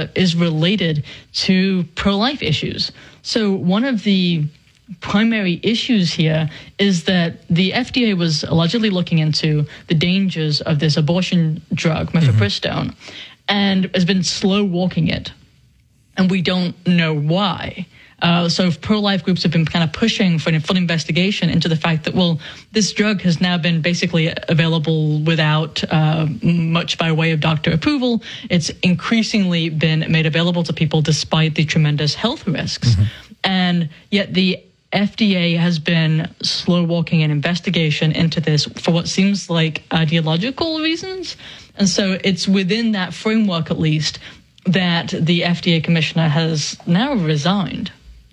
is related to pro-life issues. So one of the primary issues here is that the FDA was allegedly looking into the dangers of this abortion drug, mifepristone, and has been slow walking it. And we don't know why. So pro-life groups have been kind of pushing for a full investigation into the fact that, well, this drug has now been basically available without much by way of doctor approval. It's increasingly been made available to people despite the tremendous health risks. And yet the FDA has been slow walking an investigation into this for what seems like ideological reasons. And so it's within that framework, at least, that the FDA commissioner has now resigned.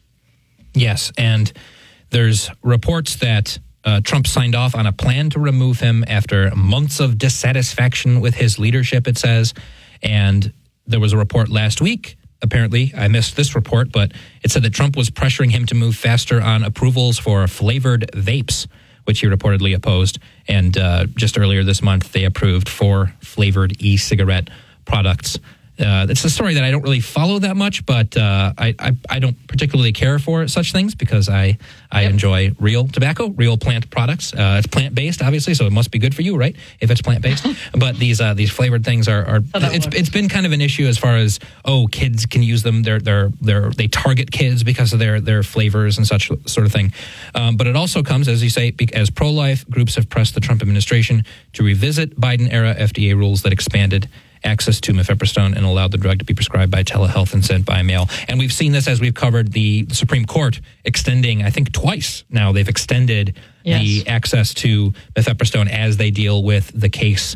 Yes, and there's reports that Trump signed off on a plan to remove him after months of dissatisfaction with his leadership, it says. And there was a report last week. Apparently, I missed this report, but it said that Trump was pressuring him to move faster on approvals for flavored vapes, which he reportedly opposed. And just earlier this month, they approved 4 flavored e-cigarette products. It's a story that I don't really follow that much, but I don't particularly care for such things because I enjoy real tobacco, real plant products. It's plant-based, obviously, so it must be good for you, right? If it's plant-based. But these flavored things it's been kind of an issue as far as, kids can use them. They target kids because of their flavors and such sort of thing. But it also comes, as you say, as pro-life groups have pressed the Trump administration to revisit Biden-era FDA rules that expanded access to mifepristone and allowed the drug to be prescribed by telehealth and sent by mail. And we've seen this as we've covered the Supreme Court extending, I think twice now, they've extended the access to mifepristone as they deal with the case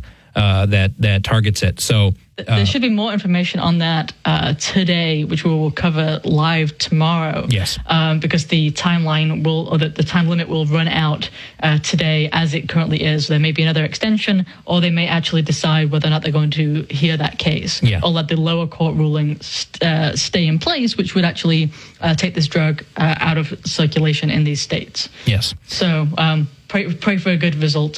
that targets it. So there should be more information on that today, which we will cover live tomorrow. Yes. Because the timeline the time limit will run out today as it currently is. There may be another extension, or they may actually decide whether or not they're going to hear that case, or let the lower court ruling stay in place, which would actually take this drug out of circulation in these states. Yes. So pray for a good result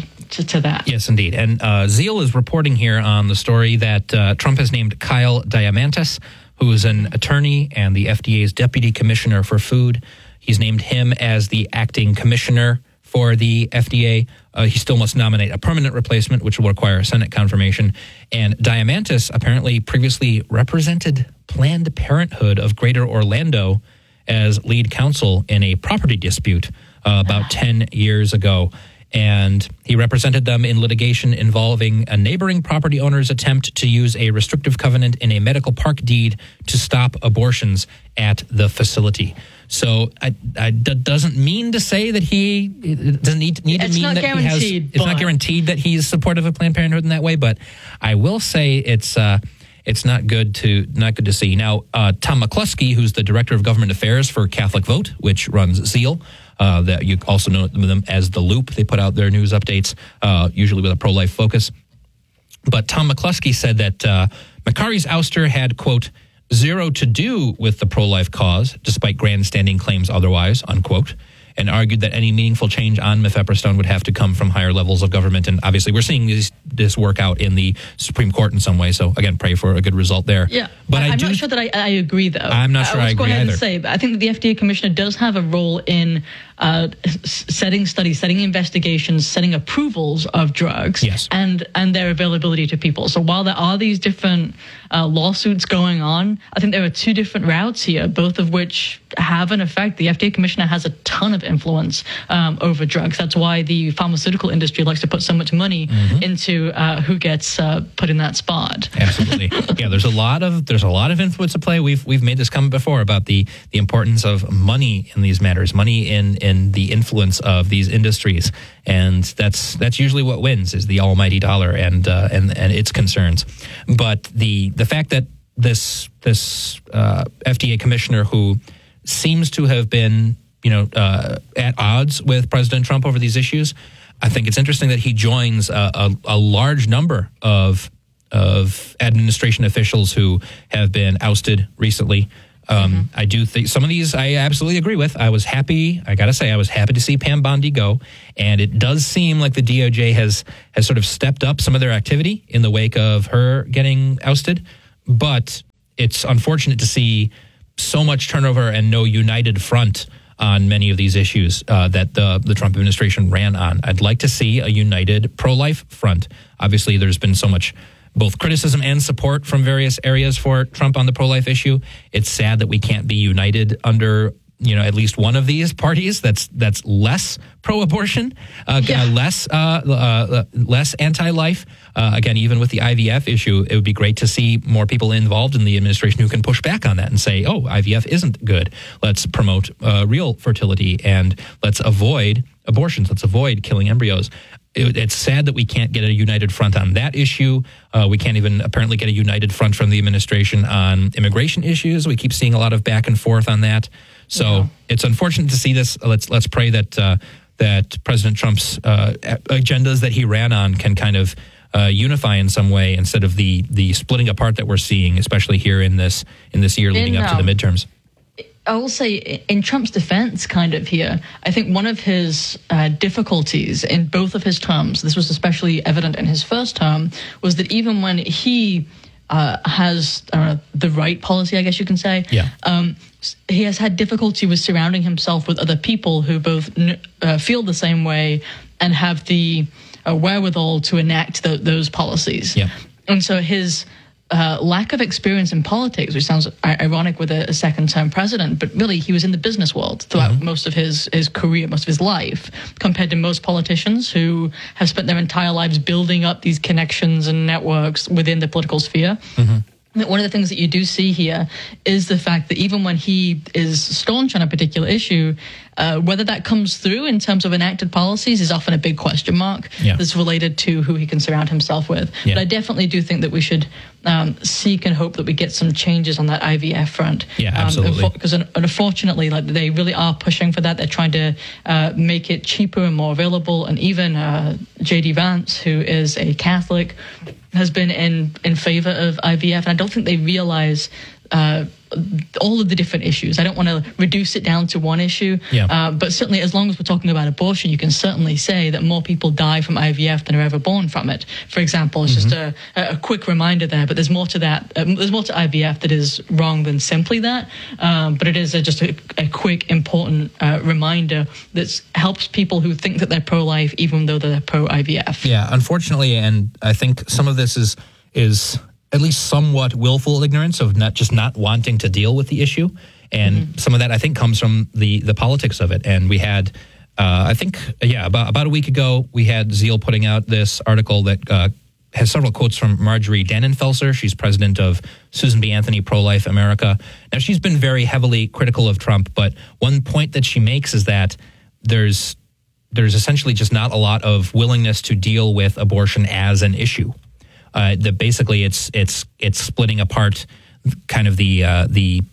to that. Yes, indeed. And Zeal is reporting here on the story that Trump has named Kyle Diamantis, who is an attorney and the FDA's deputy commissioner for food. He's named him as the acting commissioner for the FDA. He still must nominate a permanent replacement, which will require a Senate confirmation. And Diamantis apparently previously represented Planned Parenthood of Greater Orlando as lead counsel in a property dispute about 10 years ago. And he represented them in litigation involving a neighboring property owner's attempt to use a restrictive covenant in a medical park deed to stop abortions at the facility. So that doesn't mean to say that he doesn't need to mean that he has. It's not guaranteed that he's supportive of Planned Parenthood in that way. But I will say it's not good to see. Now, Tom McCluskey, who's the director of government affairs for Catholic Vote, which runs Zeal. That you also know them as The Loop. They put out their news updates, usually with a pro-life focus. But Tom McCluskey said that McCarry's ouster had, quote, zero to do with the pro-life cause, despite grandstanding claims otherwise, unquote, and argued that any meaningful change on mifepristone would have to come from higher levels of government. And obviously, we're seeing this work out in the Supreme Court in some way. So, again, pray for a good result there. Yeah, but I'm not sure that I agree, though. I'm not sure I agree either. Go ahead and say, I think that the FDA commissioner does have a role in setting studies, setting investigations, setting approvals of drugs, and their availability to people. So while there are these different lawsuits going on, I think there are 2 different routes here, both of which have an effect. The FDA commissioner has a ton of influence over drugs. That's why the pharmaceutical industry likes to put so much money into who gets put in that spot. Absolutely. Yeah, there's a lot of influence at play. We've made this comment before about the importance of money in these matters, money in the influence of these industries, and that's usually what wins, is the almighty dollar and its concerns. But the fact that this FDA commissioner, who seems to have been at odds with President Trump over these issues, I think it's interesting that he joins a large number of administration officials who have been ousted recently. I do think some of these I absolutely agree with. I was happy to see Pam Bondi go, and it does seem like the DOJ has sort of stepped up some of their activity in the wake of her getting ousted. But it's unfortunate to see so much turnover and no united front on many of these issues that the Trump administration ran on. I'd like to see a united pro-life front. Obviously, there's been so much both criticism and support from various areas for Trump on the pro-life issue. It's sad that we can't be united under at least one of these parties that's less pro-abortion, less anti-life. Again, even with the IVF issue, it would be great to see more people involved in the administration who can push back on that and say, oh, IVF isn't good. Let's promote real fertility and let's avoid abortions. Let's avoid killing embryos. It's sad that we can't get a united front on that issue. We can't even apparently get a united front from the administration on immigration issues. We keep seeing a lot of back and forth on that. So It's unfortunate to see this. Let's pray that that President Trump's agendas that he ran on can kind of unify in some way instead of the splitting apart that we're seeing, especially here in this year leading up to the midterms. I will say, in Trump's defense, kind of here, I think one of his difficulties in both of his terms, this was especially evident in his first term, was that even when he has the right policy, I guess you can say, he has had difficulty with surrounding himself with other people who both feel the same way and have the wherewithal to enact those policies. Yeah. And so his lack of experience in politics, which sounds ironic with a second-term president, but really he was in the business world throughout most of his career, most of his life, compared to most politicians who have spent their entire lives building up these connections and networks within the political sphere. One of the things that you do see here is the fact that even when he is staunch on a particular issue, whether that comes through in terms of enacted policies is often a big question mark that's related to who he can surround himself with. But I definitely do think that we should seek and hope that we get some changes on that IVF front. Yeah, absolutely. Because unfortunately, they really are pushing for that. They're trying to make it cheaper and more available. And even J.D. Vance, who is a Catholic, has been in favor of IVF. And I don't think they realize all of the different issues. I don't want to reduce it down to one issue, but certainly as long as we're talking about abortion, you can certainly say that more people die from IVF than are ever born from it. For example, it's just a quick reminder there, but there's more to that. There's more to IVF that is wrong than simply that, but it is just a quick, important reminder that helps people who think that they're pro-life even though they're pro-IVF. Yeah, unfortunately, and I think some of this is at least somewhat willful ignorance of not wanting to deal with the issue. And some of that, I think, comes from the politics of it. And we had, about a week ago, we had Zeal putting out this article that has several quotes from Marjorie Dannenfelser. She's president of Susan B. Anthony Pro-Life America. Now, she's been very heavily critical of Trump, but one point that she makes is that there's essentially just not a lot of willingness to deal with abortion as an issue. That basically it's splitting apart kind of the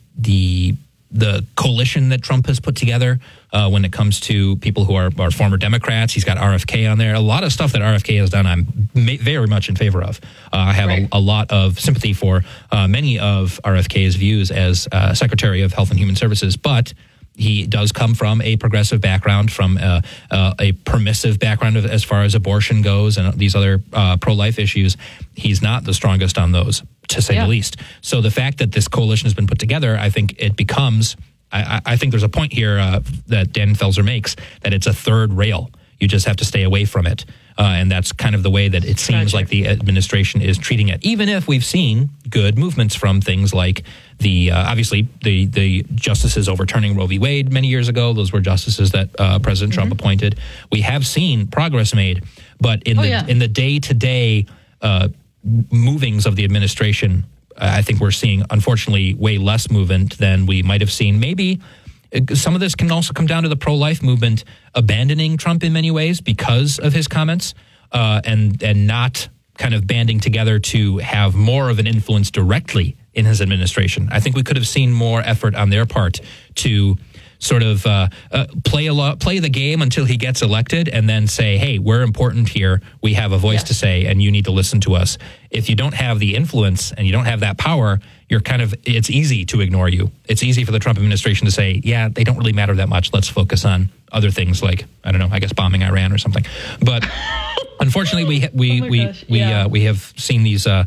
coalition that Trump has put together when it comes to people who are former Democrats. He's got RFK on there. A lot of stuff that RFK has done I'm very much in favor of. I have a lot of sympathy for many of RFK's views as Secretary of Health and Human Services, but he does come from a progressive background, from a permissive background as far as abortion goes and these other pro-life issues. He's not the strongest on those, to say the least. So the fact that this coalition has been put together, I think it becomes, I think there's a point here that Dannenfelser makes, that it's a third rail. You just have to stay away from it. And that's kind of the way that it seems like the administration is treating it, even if we've seen good movements from things like obviously the justices overturning Roe v. Wade many years ago. Those were justices that President Trump appointed. We have seen progress made, but in the day-to-day movings of the administration, I think we're seeing, unfortunately, way less movement than we might have seen. Maybe some of this can also come down to the pro-life movement abandoning Trump in many ways because of his comments and not kind of banding together to have more of an influence directly in his administration. I think we could have seen more effort on their part to sort of play the game until he gets elected and then say, hey, we're important here. We have a voice to say, and you need to listen to us. If you don't have the influence and you don't have that power, it's easy to ignore you. It's easy for the Trump administration to say, yeah, they don't really matter that much. Let's focus on other things like, I don't know, I guess bombing Iran or something. But unfortunately, we have seen these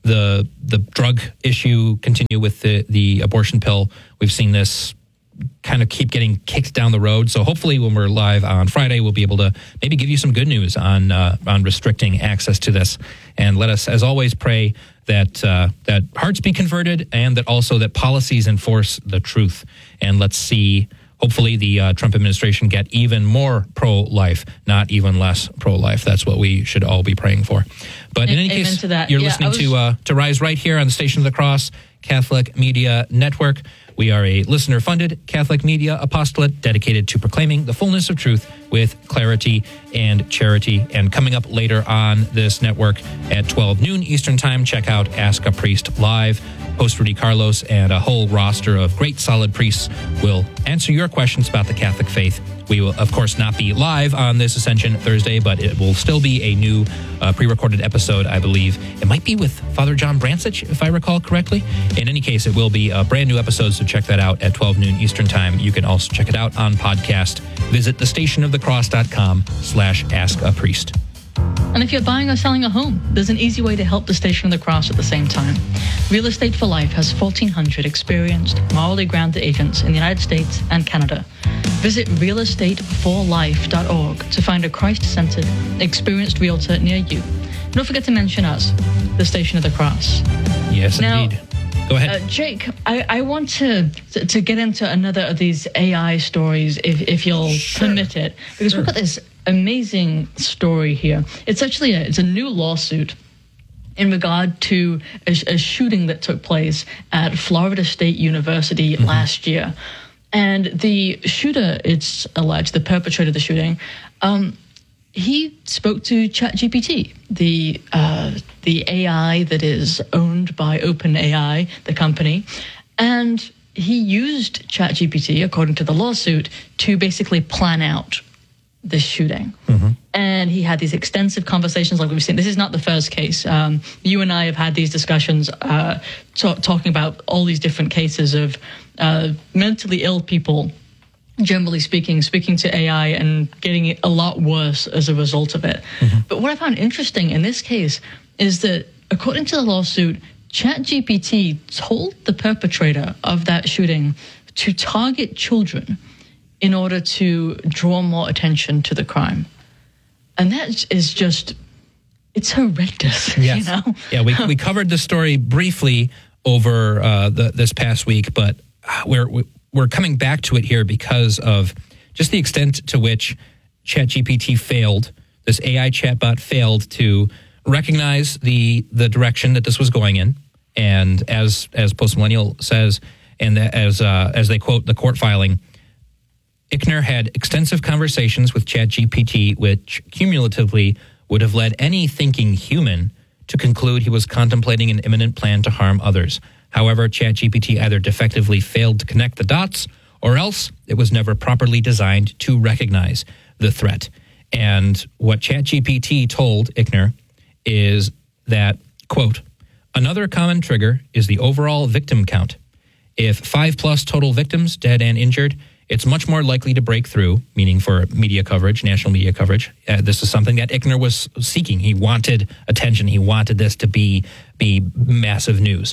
the drug issue continue with the abortion pill. We've seen this kind of keep getting kicked down the road. So hopefully when we're live on Friday, we'll be able to maybe give you some good news on restricting access to this. And let us, as always, pray that hearts be converted and that also that policies enforce the truth. And let's see, hopefully the Trump administration get even more pro-life, not even less pro-life. That's what we should all be praying for. But in any case, you're listening to Rise Right here on the Station of the Cross Catholic Media Network. We are a listener-funded Catholic media apostolate dedicated to proclaiming the fullness of truth with clarity and charity. And coming up later on this network at 12 noon Eastern Time, check out Ask a Priest Live. Host Rudy Carlos and a whole roster of great solid priests will answer your questions about the Catholic faith. We will, of course, not be live on this Ascension Thursday, but it will still be a new pre-recorded episode, I believe. It might be with Father John Brancich, if I recall correctly. In any case, it will be a brand new episode, so check that out at 12 noon Eastern Time. You can also check it out on podcast. Visit thestationofthecross.com/askapriest. And if you're buying or selling a home, there's an easy way to help the Station of the Cross at the same time. Real Estate for Life has 1,400 experienced, morally grounded agents in the United States and Canada. Visit realestateforlife.org to find a Christ-centered, experienced realtor near you. Don't forget to mention us, the Station of the Cross. Yes, now, indeed. Go ahead. Jake, I want to get into another of these AI stories, if you'll permit it, because we've got this amazing story here. It's actually it's a new lawsuit in regard to a shooting that took place at Florida State University last year. And the shooter, it's alleged, the perpetrator of the shooting, he spoke to ChatGPT, the AI that is owned by OpenAI, the company, and he used ChatGPT, according to the lawsuit, to basically plan out this shooting. And he had these extensive conversations like we've seen. This is not the first case. You and I have had these discussions talking about all these different cases of mentally ill people, generally speaking to AI and getting it a lot worse as a result of it. But what I found interesting in this case is that, according to the lawsuit, ChatGPT told the perpetrator of that shooting to target children in order to draw more attention to the crime. And that is just, it's horrendous. Yes. You know? Yeah, we covered the story briefly over this past week, but we're coming back to it here because of just the extent to which ChatGPT failed, this AI chatbot failed to recognize the direction that this was going in. And as Postmillennial says, and as they quote the court filing, Ichner had extensive conversations with ChatGPT, which cumulatively would have led any thinking human to conclude he was contemplating an imminent plan to harm others. However, ChatGPT either defectively failed to connect the dots, or else it was never properly designed to recognize the threat. And what ChatGPT told Ichner is that, quote, another common trigger is the overall victim count. If 5+ total victims, dead and injured, it's much more likely to break through, meaning for media coverage, national media coverage. This is something that Ichner was seeking. He wanted attention. He wanted this to be massive news.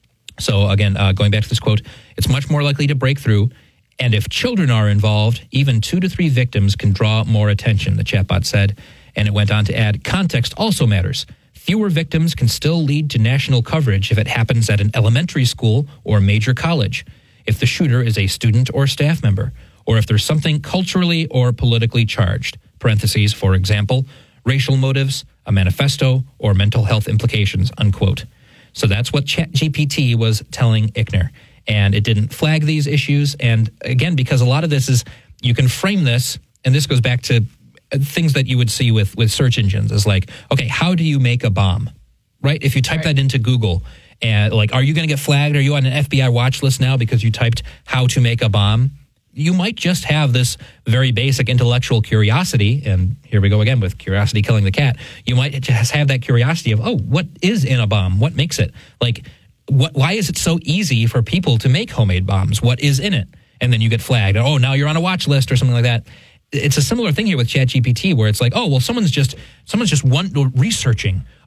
So again, going back to this quote, it's much more likely to break through. And if children are involved, even 2 to 3 victims can draw more attention, the chatbot said. And it went on to add, context also matters. Fewer victims can still lead to national coverage if it happens at an elementary school or major college, if the shooter is a student or staff member, or if there's something culturally or politically charged, parentheses, for example, racial motives, a manifesto, or mental health implications, unquote. So that's what ChatGPT was telling Ichner. And it didn't flag these issues. And again, because a lot of this is, you can frame this, and this goes back to things that you would see with search engines, is like, okay, how do you make a bomb, right? If you type that into Google, and like, are you going to get flagged? Are you on an FBI watch list now because you typed how to make a bomb? You might just have this very basic intellectual curiosity, and here we go again with curiosity killing the cat. You might just have that curiosity of, oh, what is in a bomb? What makes it? Like, why is it so easy for people to make homemade bombs? What is in it? And then you get flagged. Oh, now you're on a watch list or something like that. It's a similar thing here with ChatGPT, where it's like, oh, well, someone's just researching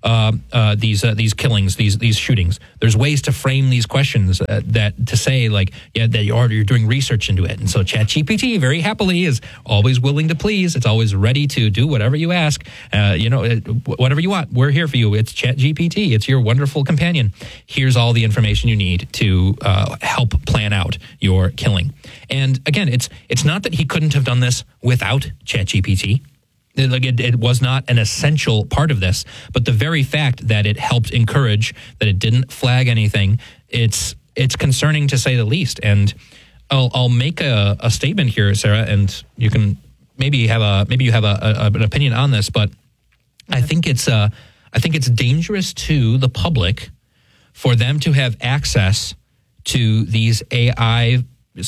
these killings, these shootings. There's ways to frame these questions that to say like, yeah, that you're doing research into it. And so ChatGPT very happily is always willing to please. It's always ready to do whatever you ask. Whatever you want, we're here for you. It's ChatGPT. It's your wonderful companion. Here's all the information you need to help plan out your killing. And again, it's not that he couldn't have done this without ChatGPT. It was not an essential part of this, but the very fact that it helped encourage, that it didn't flag anything, it's concerning to say the least. And I'll make a statement here, Sarah, and you can maybe you have an opinion on this, but I think it's dangerous to the public for them to have access to these AI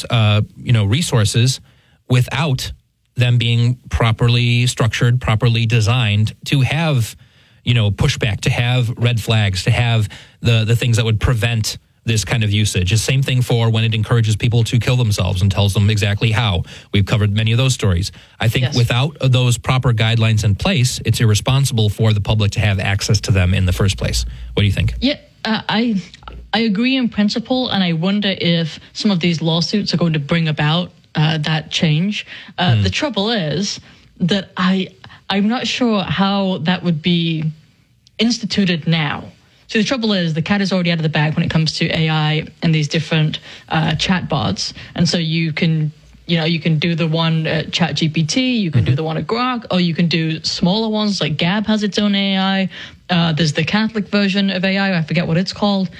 resources without them being properly structured, properly designed to have, pushback, to have red flags, to have the things that would prevent this kind of usage. The same thing for when it encourages people to kill themselves and tells them exactly how. We've covered many of those stories. I think without those proper guidelines in place, it's irresponsible for the public to have access to them in the first place. What do you think? Yeah, I agree in principle, and I wonder if some of these lawsuits are going to bring about that change. The trouble is that I'm not sure how that would be instituted now. So the trouble is the cat is already out of the bag when it comes to AI and these different chatbots. And so you can do the one at ChatGPT, you can do the one at Grok, or you can do smaller ones like Gab has its own AI. There's the Catholic version of AI. I forget what it's called.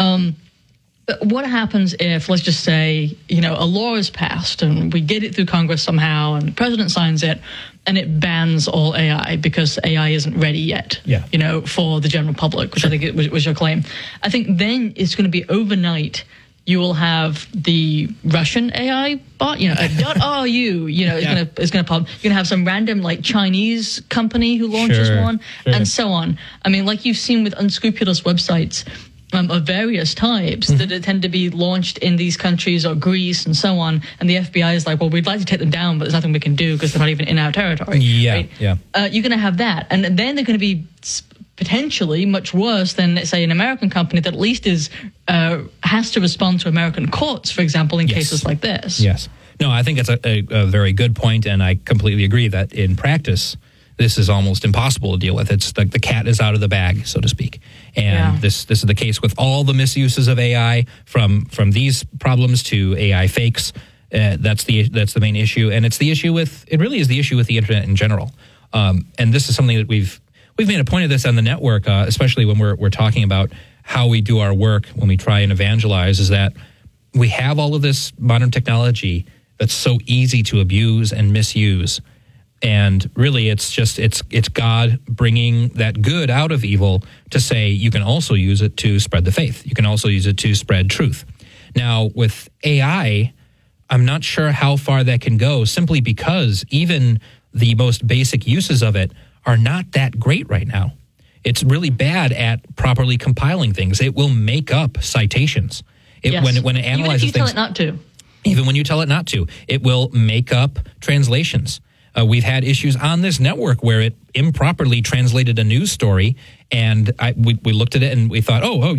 But what happens if, let's just say, a law is passed and we get it through Congress somehow and the president signs it and it bans all AI because AI isn't ready yet, for the general public, which I think was your claim. I think then it's going to be overnight. You will have the Russian AI bot, .ru, is going to pop. You're going to have some random Chinese company who launches one and so on. I mean, like you've seen with unscrupulous websites, of various types that tend to be launched in these countries or Greece and so on. And the FBI is like, well, we'd like to take them down, but there's nothing we can do because they're not even in our territory. Right? You're going to have that. And then they're going to be potentially much worse than, say, an American company that at least has to respond to American courts, for example, in cases like this. Yes. No, I think it's a very good point, and I completely agree that in practice, this is almost impossible to deal with. It's the cat is out of the bag, so to speak. And this is the case with all the misuses of AI, from these problems to AI fakes. That's the main issue, and it really is the issue with the internet in general. And this is something that we've made a point of this on the network, especially when we're talking about how we do our work when we try and evangelize. Is that we have all of this modern technology that's so easy to abuse and misuse. And really, it's God bringing that good out of evil to say you can also use it to spread the faith. You can also use it to spread truth. Now, with AI, I'm not sure how far that can go, simply because even the most basic uses of it are not that great right now. It's really bad at properly compiling things. It will make up citations. When it analyzes things, even if you tell it not to. Even when you tell it not to, it will make up translations. We've had issues on this network where it improperly translated a news story, and we looked at it and we thought,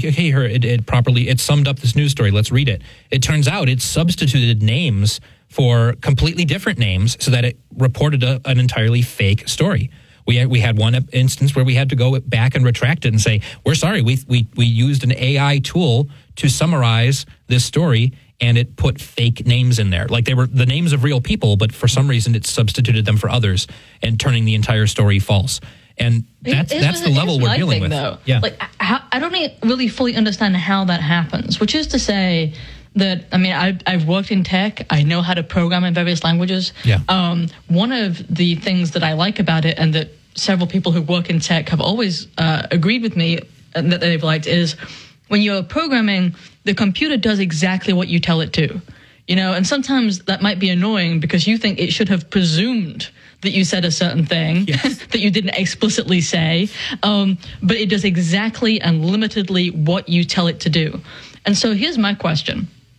it summed up this news story. Let's read it. It turns out it substituted names for completely different names so that it reported an entirely fake story. We had one instance where we had to go back and retract it and say, we're sorry, we used an AI tool to summarize this story, and it put fake names in there. Like they were the names of real people, but for some reason it substituted them for others and turning the entire story false. And that's the level we're dealing with. Though. Yeah. I don't really fully understand how that happens, which is to say that, I've worked in tech. I know how to program in various languages. Yeah. One of the things that I like about it, and that several people who work in tech have always agreed with me and that they've liked, is when you're programming, the computer does exactly what you tell it to. And sometimes that might be annoying because you think it should have presumed that you said a certain thing that you didn't explicitly say, but it does exactly and limitedly what you tell it to do. And so here's my question.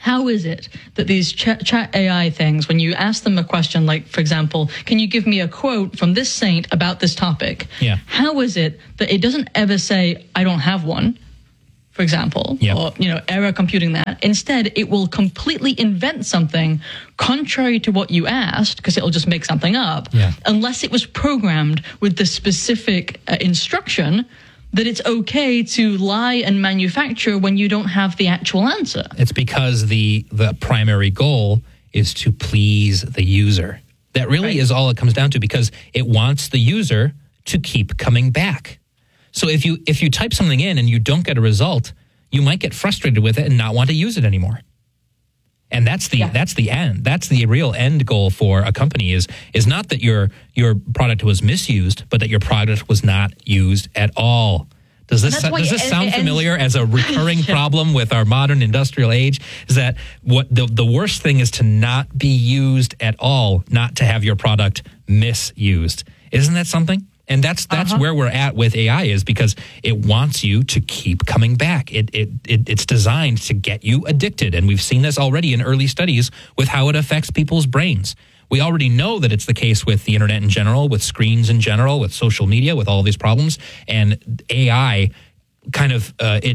How is it that these chat AI things, when you ask them a question like, for example, can you give me a quote from this saint about this topic? Yeah. How is it that it doesn't ever say, I don't have one, for example, or, error computing that? Instead, it will completely invent something contrary to what you asked, because it'll just make something up, unless it was programmed with the specific instruction that it's okay to lie and manufacture when you don't have the actual answer. It's because the primary goal is to please the user. That really is all it comes down to, because it wants the user to keep coming back. So if you type something in and you don't get a result, you might get frustrated with it and not want to use it anymore. And that's the end. That's the real end goal for a company is not that your product was misused, but that your product was not used at all. Does this sound familiar as a recurring problem with our modern industrial age? Is that what the worst thing is to not be used at all, not to have your product misused. Isn't that something? And that's where we're at with AI, is because it wants you to keep coming back. It's designed to get you addicted. And we've seen this already in early studies with how it affects people's brains. We already know that it's the case with the internet in general, with screens in general, with social media, with all these problems. And AI kind of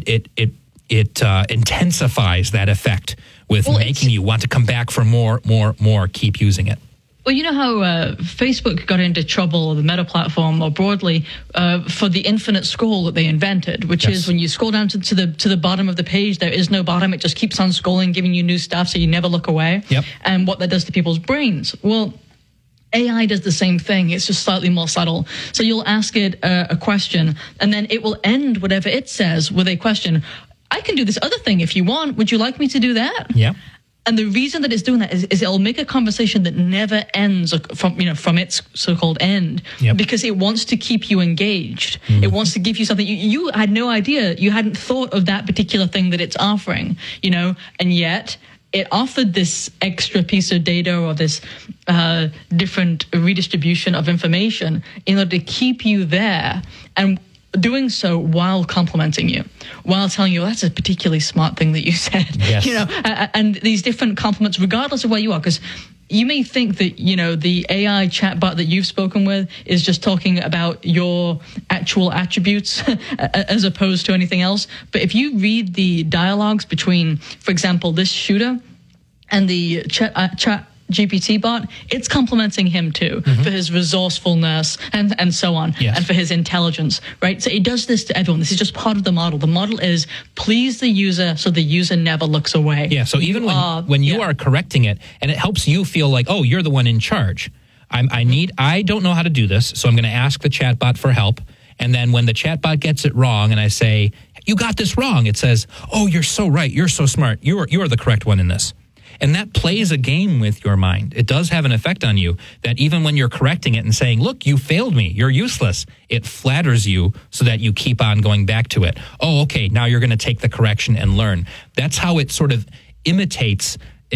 intensifies that effect with making you want to come back for more, keep using it. Well, you know how Facebook got into trouble, or the Meta platform more broadly, for the infinite scroll that they invented, which is when you scroll down to the bottom of the page, there is no bottom. It just keeps on scrolling, giving you new stuff, so you never look away. Yep. And what that does to people's brains. Well, AI does the same thing. It's just slightly more subtle. So you'll ask it a question, and then it will end whatever it says with a question. I can do this other thing if you want. Would you like me to do that? Yeah. And the reason that it's doing that is it'll make a conversation that never ends from its so-called end, because it wants to keep you engaged. Mm-hmm. It wants to give you something. You had no idea. You hadn't thought of that particular thing that it's offering, and yet it offered this extra piece of data or this different redistribution of information in order to keep you there, and doing so while complimenting you, while telling you, that's a particularly smart thing that you said, and these different compliments, regardless of where you are, because you may think that, the AI chatbot that you've spoken with is just talking about your actual attributes as opposed to anything else. But if you read the dialogues between, for example, this shooter and the chat GPT bot, it's complimenting him too, for his resourcefulness and so on, and for his intelligence, right? So it does this to everyone. This is just part of the model. The model is please the user so the user never looks away. Yeah, so even when you are correcting it, and it helps you feel like, oh, you're the one in charge. I don't know how to do this, so I'm going to ask the chatbot for help. And then when the chatbot gets it wrong and I say, you got this wrong, it says, oh, you're so right. You're so smart. You are the correct one in this. And that plays a game with your mind. It does have an effect on you that even when you're correcting it and saying, look, you failed me, you're useless, it flatters you so that you keep on going back to it. Oh, okay, now you're going to take the correction and learn. That's how it sort of imitates,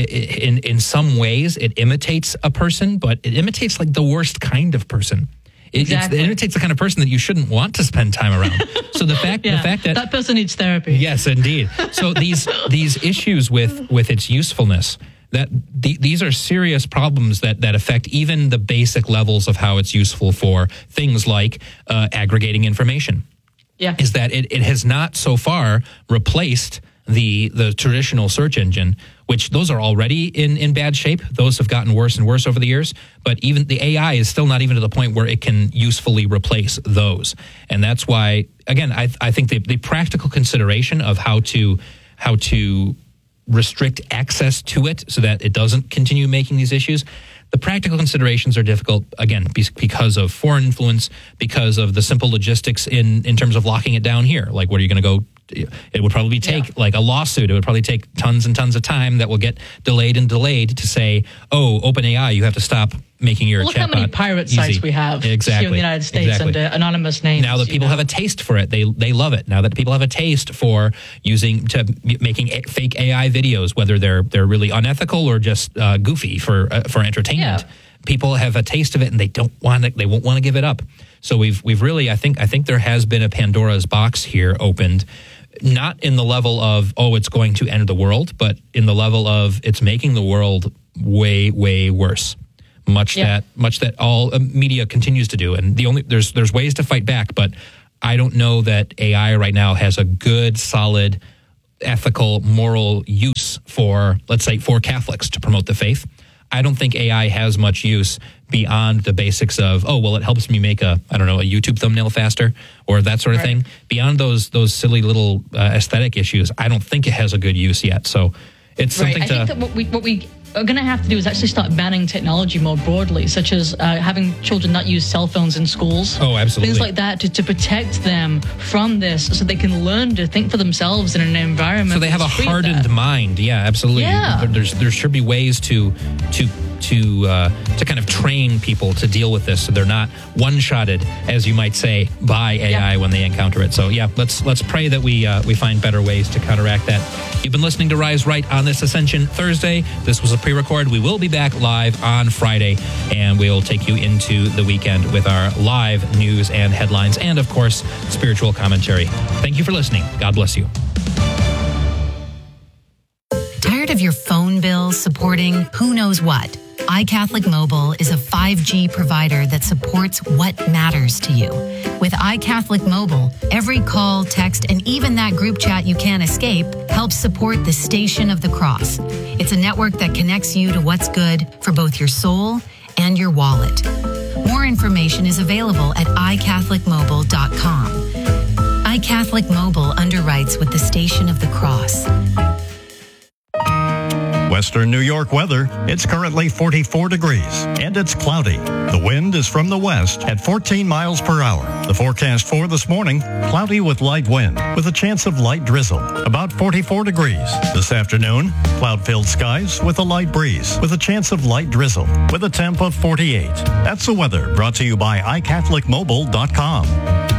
in some ways, it imitates a person, but it imitates like the worst kind of person. It imitates the kind of person that you shouldn't want to spend time around. So the fact that person needs therapy. Yes, indeed. So these issues with its usefulness, that these are serious problems that affect even the basic levels of how it's useful for things like aggregating information. Yeah, is that it has not so far replaced the traditional search engine, which those are already in bad shape. Those have gotten worse and worse over the years. But even the AI is still not even to the point where it can usefully replace those. And that's why, again, I think the practical consideration of how to restrict access to it so that it doesn't continue making these issues, the practical considerations are difficult, again, because of foreign influence, because of the simple logistics in terms of locking it down here. Like, where are you going to go? It would probably take like a lawsuit. It would probably take tons and tons of time that will get delayed to say, oh, OpenAI, you have to stop making your chatbot easy. Look how many pirate sites we have here in the United States under anonymous names. Now that people have a taste for it, they love it. Now that people have a taste for making fake AI videos, whether they're really unethical or just goofy for entertainment, people have a taste of it and they won't want to give it up. So we've really, I think there has been a Pandora's box here opened not in the level of, oh, it's going to end the world, but in the level of it's making the world way, way worse. Much that all media continues to do. And there's ways to fight back, but I don't know that AI right now has a good, solid, ethical, moral use for, let's say, for Catholics to promote the faith. I don't think AI has much use beyond the basics of, oh, well, it helps me make a YouTube thumbnail faster or that sort of thing. Beyond those silly little aesthetic issues, I don't think it has a good use yet. So it's something I think that what we are going to have to do is actually start banning technology more broadly, such as having children not use cell phones in schools. Oh, absolutely. Things like that to protect them from this so they can learn to think for themselves in an environment. So they have a hardened mind. Yeah, absolutely. Yeah. There should be ways to kind of train people to deal with this so they're not one-shotted, as you might say, by AI when they encounter it. So yeah, let's pray that we find better ways to counteract that. You've been listening to Rise Right on this Ascension Thursday. This was a pre-record. We will be back live on Friday, and we'll take you into the weekend with our live news and headlines and, of course, spiritual commentary. Thank you for listening. God bless you. Tired of your phone bill supporting who knows what? iCatholic Mobile is a 5G provider that supports what matters to you. With iCatholic Mobile, every call, text, and even that group chat you can't escape helps support the Station of the Cross. It's a network that connects you to what's good for both your soul and your wallet. More information is available at iCatholicMobile.com. iCatholic Mobile underwrites with the Station of the Cross. Western New York weather. It's currently 44 degrees and it's cloudy. The wind is from the west at 14 miles per hour. The forecast for this morning, cloudy with light wind with a chance of light drizzle, about 44 degrees. This afternoon, cloud-filled skies with a light breeze with a chance of light drizzle with a temp of 48. That's the weather brought to you by iCatholicMobile.com.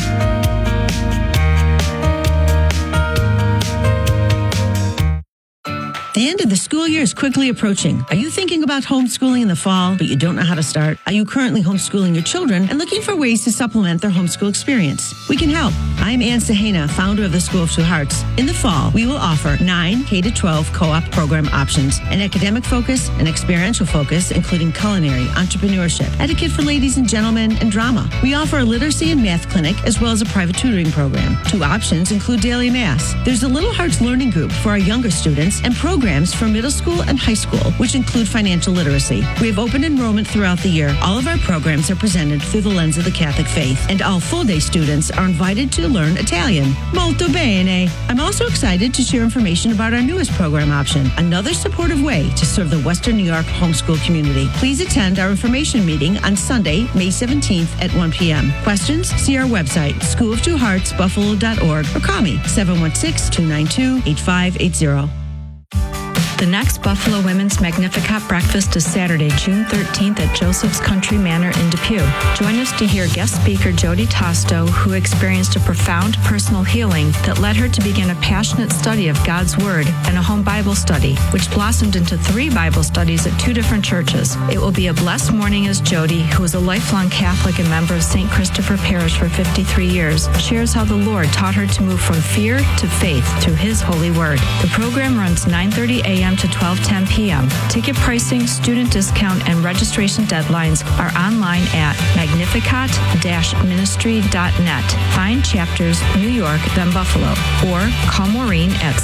The end of the school year is quickly approaching. Are you thinking about homeschooling in the fall, but you don't know how to start? Are you currently homeschooling your children and looking for ways to supplement their homeschool experience? We can help. I'm Ann Sahena, founder of the School of Two Hearts. In the fall, we will offer 9 K-12 co-op program options, an academic focus, an experiential focus, including culinary, entrepreneurship, etiquette for ladies and gentlemen, and drama. We offer a literacy and math clinic, as well as a private tutoring program. 2 options include daily mass. There's a Little Hearts Learning Group for our younger students and programs for middle school and high school, which include financial literacy. We have open enrollment throughout the year. All of our programs are presented through the lens of the Catholic faith, and all full-day students are invited to learn Italian. Molto bene. I'm also excited to share information about our newest program option, another supportive way to serve the Western New York homeschool community. Please attend our information meeting on Sunday, May 17th at 1 p.m. Questions? See our website, schooloftwoheartsbuffalo.org, or call me, 716-292-8580. The next Buffalo Women's Magnificat breakfast is Saturday, June 13th at Joseph's Country Manor in Depew. Join us to hear guest speaker Jody Tosto, who experienced a profound personal healing that led her to begin a passionate study of God's Word and a home Bible study, which blossomed into 3 Bible studies at 2 different churches. It will be a blessed morning as Jody, who is a lifelong Catholic and member of St. Christopher Parish for 53 years, shares how the Lord taught her to move from fear to faith through His holy Word. The program runs 9:30 a.m. to 12:10 p.m. Ticket pricing, student discount, and registration deadlines are online at magnificat-ministry.net. Find chapters New York, then Buffalo, or call Maureen at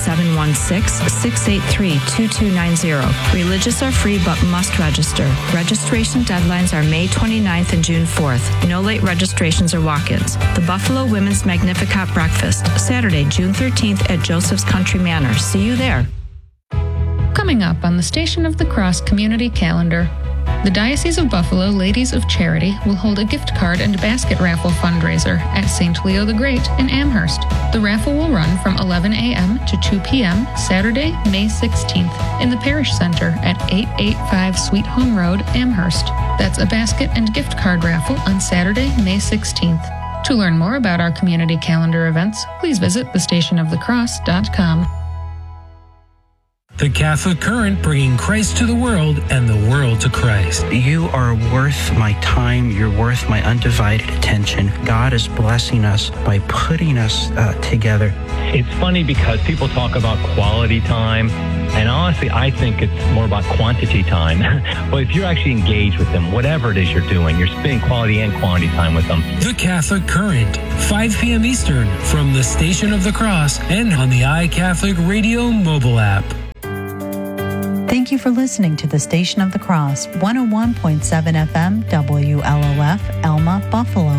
716-683-2290. Religious are free but must register. Registration deadlines are May 29th and June 4th. No late registrations or walk-ins. The Buffalo Women's Magnificat Breakfast, Saturday, June 13th at Joseph's Country Manor. See you there. Coming up on the Station of the Cross community calendar, the Diocese of Buffalo Ladies of Charity will hold a gift card and basket raffle fundraiser at St. Leo the Great in Amherst. The raffle will run from 11 a.m. to 2 p.m. Saturday, May 16th in the Parish Center at 885 Sweet Home Road, Amherst. That's a basket and gift card raffle on Saturday, May 16th. To learn more about our community calendar events, please visit thestationofthecross.com. The Catholic Current, bringing Christ to the world and the world to Christ. You are worth my time. You're worth my undivided attention. God is blessing us by putting us together. It's funny because people talk about quality time, and honestly, I think it's more about quantity time. But if you're actually engaged with them, whatever it is you're doing, you're spending quality and quantity time with them. The Catholic Current, 5 p.m. Eastern, from the Station of the Cross and on the iCatholic Radio mobile app. Thank you for listening to the Station of the Cross, 101.7 FM, WLOF, Elma, Buffalo.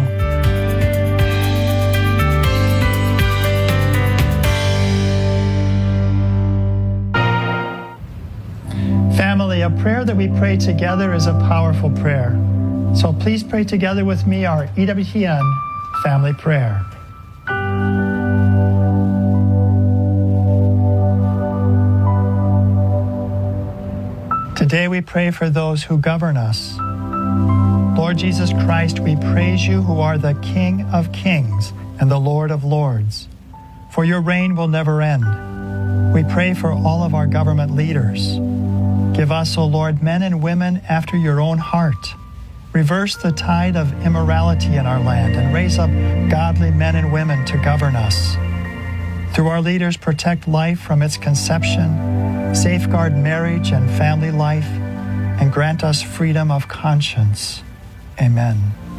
Family, a prayer that we pray together is a powerful prayer. So please pray together with me our EWTN family prayer. Today we pray for those who govern us. Lord Jesus Christ, we praise you who are the King of Kings and the Lord of Lords, for your reign will never end. We pray for all of our government leaders. Give us, O Lord, men and women after your own heart. Reverse the tide of immorality in our land and raise up godly men and women to govern us. Through our leaders, protect life from its conception, safeguard marriage and family life, and grant us freedom of conscience. Amen.